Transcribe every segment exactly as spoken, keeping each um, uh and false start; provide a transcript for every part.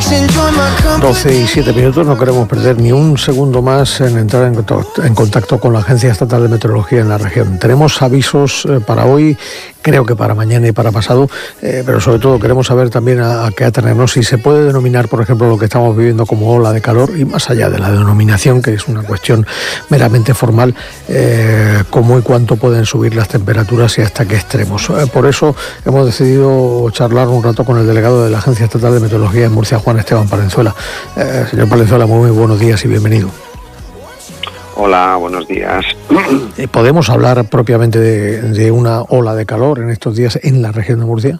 doce y siete minutos, no queremos perder ni un segundo más en entrar en contacto, en contacto con la Agencia Estatal de Meteorología en la región. Tenemos avisos eh, para hoy, creo que para mañana y para pasado, eh, pero sobre todo queremos saber también a, a qué atenernos, si se puede denominar, por ejemplo, lo que estamos viviendo como ola de calor, y más allá de la denominación, que es una cuestión meramente formal, eh, cómo y cuánto pueden subir las temperaturas y hasta qué extremos. Eh, por eso hemos decidido charlar un rato con el delegado de la Agencia Estatal de Meteorología en Murcia, Juan Esteban Palenzuela. Eh, señor Palenzuela, muy, muy buenos días y bienvenido. Hola, buenos días. ¿Podemos hablar propiamente de, de una ola de calor en estos días en la región de Murcia?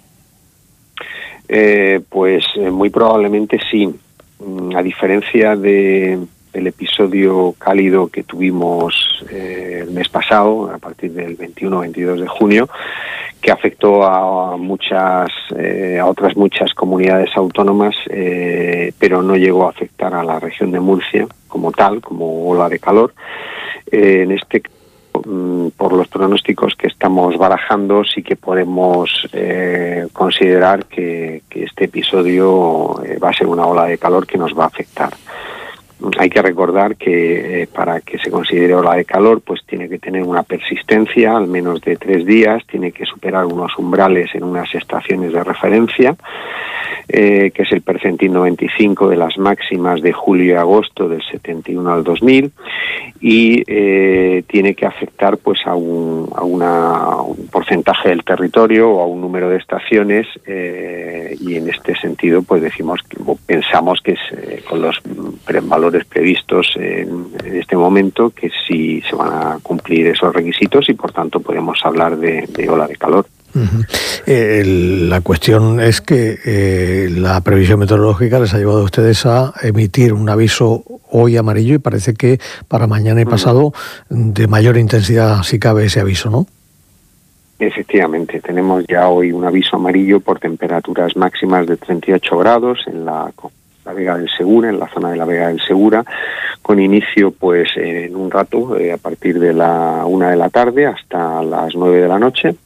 Eh, pues eh, muy probablemente sí. A diferencia de, del episodio cálido que tuvimos eh, el mes pasado, a partir del veintiuno veintidós de junio, que afectó a muchas, eh, a otras muchas comunidades autónomas, eh, pero no llegó a afectar a la región de Murcia como tal, como ola de calor. Eh, en este caso, por los pronósticos que estamos barajando, sí que podemos eh, considerar que, que este episodio eh, va a ser una ola de calor que nos va a afectar. Hay que recordar que eh, para que se considere ola de calor, pues tiene que tener una persistencia al menos de tres días, tiene que superar unos umbrales en unas estaciones de referencia, eh, que es el percentil noventa y cinco de las máximas de julio y agosto del setenta y uno al dos mil, y eh, tiene que afectar pues a un, a una, un porcentaje del territorio o a un número de estaciones, eh, y en este sentido pues decimos que, pensamos que es, eh, con los valores previstos en, en este momento, que sí se van a cumplir esos requisitos y por tanto podemos hablar de, de ola de calor. Uh-huh. Eh, la cuestión es que eh, la previsión meteorológica les ha llevado a ustedes a emitir un aviso hoy amarillo y parece que para mañana y pasado uh-huh. de mayor intensidad, si cabe, ese aviso, ¿no? Efectivamente, tenemos ya hoy un aviso amarillo por temperaturas máximas de treinta y ocho grados en la la Vega del Segura, en la zona de la Vega del Segura, con inicio pues en un rato, eh, a partir de la una de la tarde hasta las nueve de la noche.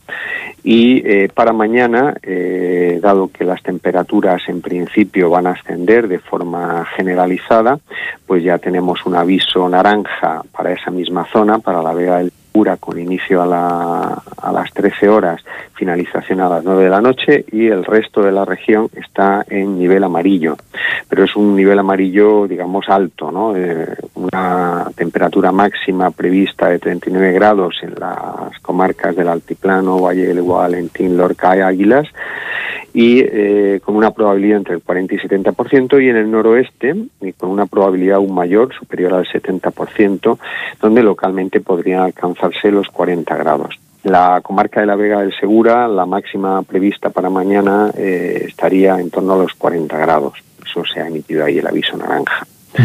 Y eh, para mañana, eh, dado que las temperaturas en principio van a ascender de forma generalizada, pues ya tenemos un aviso naranja para esa misma zona, para la Vega del Segura, con inicio a, la, a las trece horas, finalización a las nueve de la noche, y el resto de la región está en nivel amarillo. Pero es un nivel amarillo, digamos, alto, ¿no? Eh, una temperatura máxima prevista de treinta y nueve grados en las comarcas del Altiplano, Valle del Guadalentín, Lorca y Águilas, y eh, con una probabilidad entre el cuarenta y setenta por ciento, y en el noroeste y con una probabilidad aún mayor, superior al setenta por ciento, donde localmente podrían alcanzarse los cuarenta grados. La comarca de la Vega del Segura, la máxima prevista para mañana eh, estaría en torno a los cuarenta grados. Eso se ha emitido ahí el aviso naranja. Uh-huh.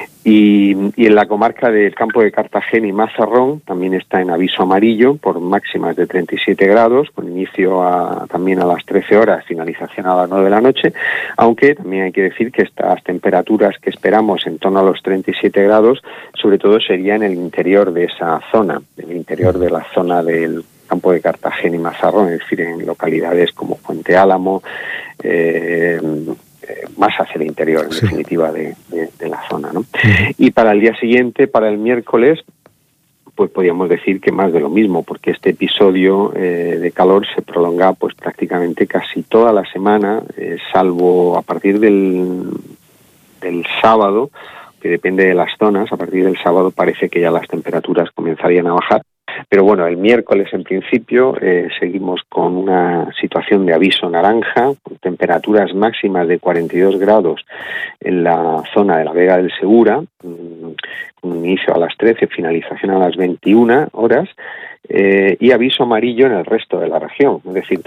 Y, y en la comarca del Campo de Cartagena y Mazarrón también está en aviso amarillo por máximas de treinta y siete grados, con inicio a, también a las trece horas, finalización a las nueve de la noche, aunque también hay que decir que estas temperaturas que esperamos en torno a los treinta y siete grados, sobre todo sería en el interior de esa zona, en el interior de la zona del Campo de Cartagena y Mazarrón, es decir, en localidades como Fuente Álamo, eh, más hacia el interior, en sí. definitiva, de, de, de la zona, ¿no? Uh-huh. Y para el día siguiente, para el miércoles, pues podríamos decir que más de lo mismo, porque este episodio eh, de calor se prolonga pues prácticamente casi toda la semana, eh, salvo a partir del, del sábado, que depende de las zonas. A partir del sábado parece que ya las temperaturas comenzarían a bajar. Pero bueno, el miércoles en principio eh, seguimos con una situación de aviso naranja, con temperaturas máximas de cuarenta y dos grados en la zona de la Vega del Segura, con inicio a las trece, finalización a las veintiuna horas, eh, y aviso amarillo en el resto de la región, es decir,